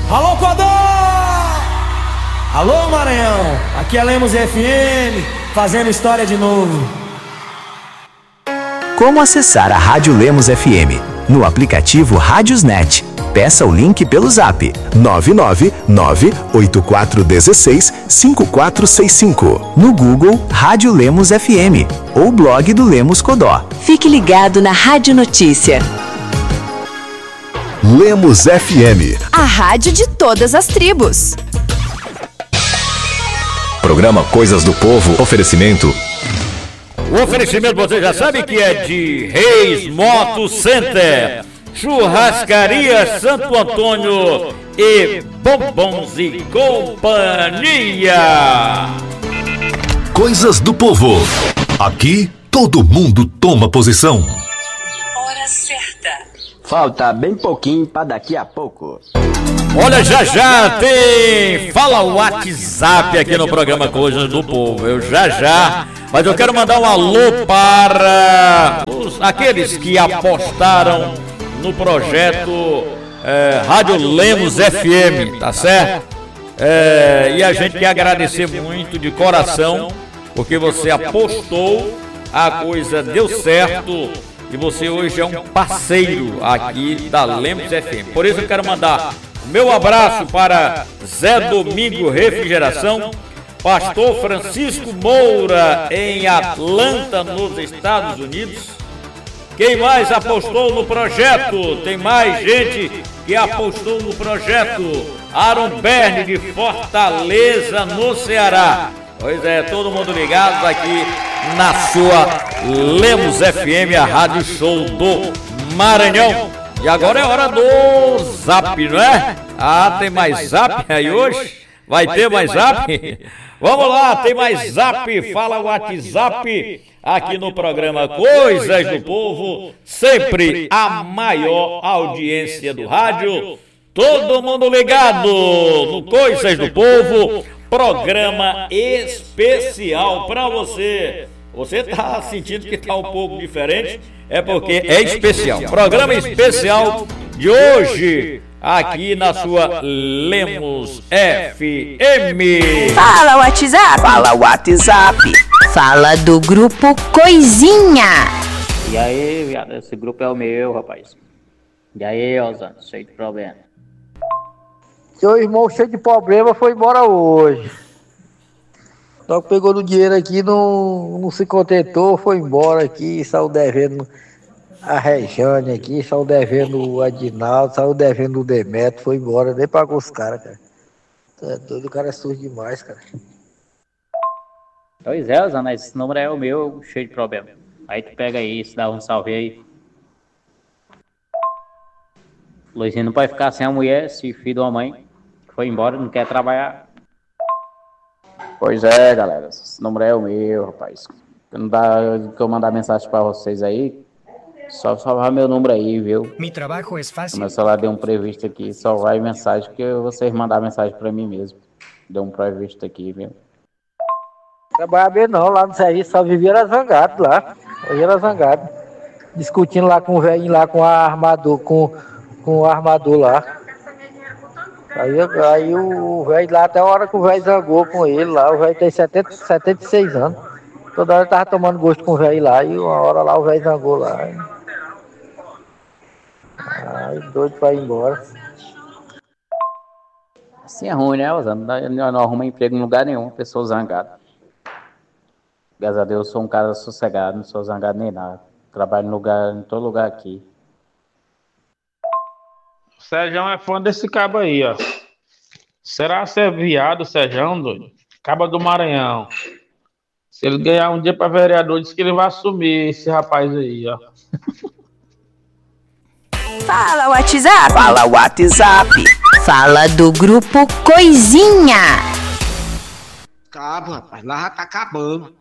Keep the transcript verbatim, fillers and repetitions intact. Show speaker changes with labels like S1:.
S1: Alô, Codó! Alô, Maranhão! Aqui é Lemos F M, fazendo história de novo.
S2: Como acessar a Rádio Lemos F M? No aplicativo Rádiosnet. Peça o link pelo zap nove nove nove oito quatro um seis cinco quatro seis cinco. No Google, Rádio Lemos F M ou blog do Lemos Codó.
S3: Fique ligado na Rádio Notícia.
S4: Lemos F M,
S3: a rádio de todas as tribos.
S4: Programa Coisas do Povo, oferecimento.
S5: O oferecimento você já sabe que é de Reis Moto Center, Churrascaria Santo Antônio e Bombons e Companhia.
S4: Coisas do Povo. Aqui todo mundo toma posição.
S3: Hora certa.
S6: Falta bem pouquinho para daqui a pouco.
S5: Olha, já já tem Fala o WhatsApp aqui no programa Coisas do Povo. Eu já já, mas eu quero mandar um alô para os, aqueles que apostaram no projeto é, Rádio Lemos F M, tá certo? É, e a gente quer agradecer muito de coração, porque você apostou, a coisa deu certo. E você hoje é um parceiro aqui da Lemos F M. Por isso eu quero mandar o meu abraço para Zé Domingo Refrigeração, Pastor Francisco Moura em Atlanta, nos Estados Unidos. Quem mais apostou no projeto? Tem mais gente que apostou no projeto. Aaron Berne de Fortaleza, no Ceará. Pois é, todo mundo ligado aqui na sua Lemos F M, a rádio show do Maranhão. E agora é hora do zap, não é? Ah, tem mais zap aí hoje? Vai ter mais zap? Vamos lá, tem mais zap, fala o WhatsApp aqui no programa Coisas do Povo, sempre a maior audiência do rádio. Todo mundo ligado no Coisas do Povo, programa especial para você. Você tá sentindo que tá um pouco diferente? É porque é especial. Programa especial de hoje, aqui na sua Lemos F M.
S3: Fala WhatsApp.
S6: Fala WhatsApp.
S3: Fala do grupo Coisinha.
S7: E aí, viado, esse grupo é o meu, rapaz. E aí, Osano, cheio de problema.
S8: Seu irmão cheio de problema foi embora hoje. Só que pegou no dinheiro aqui, não, não se contentou, foi embora aqui, saiu devendo a Rejane aqui, saiu devendo o Adinaldo, saiu devendo o Demetrio, foi embora, nem pagou os caras, cara. É doido, o cara é sujo demais, cara.
S7: Pois é, Osano, esse número é o meu, cheio de problema. Aí tu pega aí, se dá um salve aí. Luizinho não pode ficar sem a mulher, se filho de uma mãe, que foi embora, não quer trabalhar.
S9: Pois é, galera, esse número é o meu, rapaz. Não dá que eu mandar mensagem pra vocês aí, só salvar meu número aí, viu?
S10: Mi trabalho é fácil.
S9: Meu celular deu um previsto aqui, só vai mensagem que vocês mandar mensagem pra mim mesmo. Deu um previsto aqui, viu?
S8: Trabalhava bem não, lá no serviço só vivia era zangado lá. Aí era zangado. Discutindo lá com o velhinho lá, com a armador, com, com o armador lá. Aí, aí o velho lá, até a hora que o velho zangou com ele lá, o velho tem setenta, setenta e seis anos. Toda hora tava tomando gosto com o velho lá, e uma hora lá o velho zangou lá. Aí doido pra ir embora.
S9: Assim é ruim, né, Osano? Não, não arruma emprego em lugar nenhum, pessoa zangada. Graças a Deus eu sou um cara sossegado, não sou zangado nem nada. Trabalho em, lugar, em todo lugar aqui.
S11: O Sérgio é fã desse cabo aí, ó. Será ser viado, Sérgio, doido? Cabo do Maranhão. Se ele ganhar um dia pra vereador, diz que ele vai assumir esse rapaz aí, ó.
S3: Fala WhatsApp.
S6: Fala WhatsApp.
S3: Fala do grupo Coisinha.
S12: Cabo, rapaz, lá já tá acabando.